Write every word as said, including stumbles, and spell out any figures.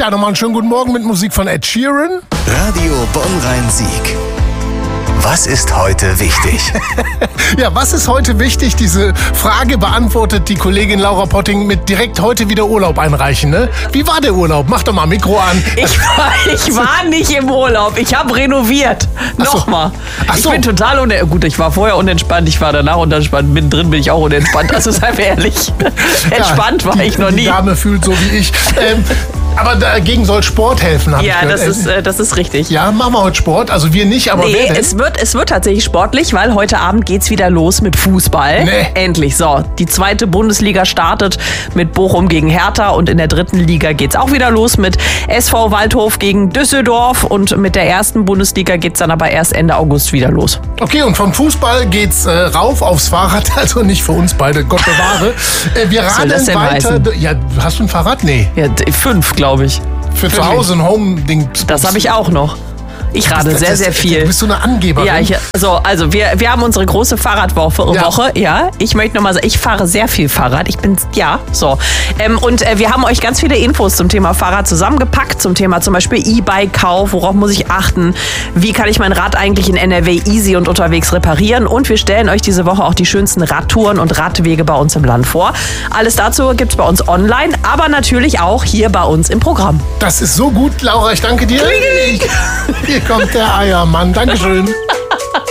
Ja, nochmal einen schönen guten Morgen mit Musik von Ed Sheeran. Radio Bonn-Rhein-Sieg. Was ist heute wichtig? Ja, was ist heute wichtig? Diese Frage beantwortet die Kollegin Laura Potting mit direkt heute wieder Urlaub einreichen. Ne? Wie war der Urlaub? Mach doch mal Mikro an. Ich war, ich war nicht im Urlaub. Ich habe renoviert. Ach so. Nochmal. Ach Ich so. bin total unentspannt. Gut, ich war vorher unentspannt. Ich war danach unentspannt. Mittendrin bin ich auch unentspannt. Also seien wir ehrlich. Entspannt war die, ich noch Die nie. Dame fühlt so wie ich. Ähm, aber dagegen soll Sport helfen, habe ich Ja, gehört. das ist, äh, das ist richtig. Ja, machen wir heute Sport. Also wir nicht, aber Nee, wer denn? es wird, es wird tatsächlich sportlich, weil heute Abend geht's wieder los mit Fußball. Nee. Endlich. So, die zweite Bundesliga startet mit Bochum gegen Hertha und in der dritten Liga geht's auch wieder los mit S V Waldhof gegen Düsseldorf und mit der ersten Bundesliga geht's dann aber erst Ende August wieder los. Okay, und vom Fußball geht's äh, rauf aufs Fahrrad, also nicht für uns beide, Gott bewahre. Äh, wir Was soll radeln das denn weiter. heißen? Ja, hast du ein Fahrrad? Nee. Ja, d- fünf, glaube ich. Für zu Hause ein Home-Ding. Das habe ich auch noch. Ich rade sehr, sehr viel. Du bist so eine Angeberin. Ja, ich, so, also wir, wir haben unsere große Fahrradwoche. Ja. Woche, ja. Ich möchte nochmal sagen, ich fahre sehr viel Fahrrad. Ich bin, ja, so. Ähm, und äh, wir haben euch ganz viele Infos zum Thema Fahrrad zusammengepackt. Zum Thema zum Beispiel E-Bike-Kauf. Worauf muss ich achten? Wie kann ich mein Rad eigentlich in N R W easy und unterwegs reparieren? Und wir stellen euch diese Woche auch die schönsten Radtouren und Radwege bei uns im Land vor. Alles dazu gibt's bei uns online, aber natürlich auch hier bei uns im Programm. Das ist so gut, Laura, ich danke dir. Hier kommt der Eiermann. Dankeschön.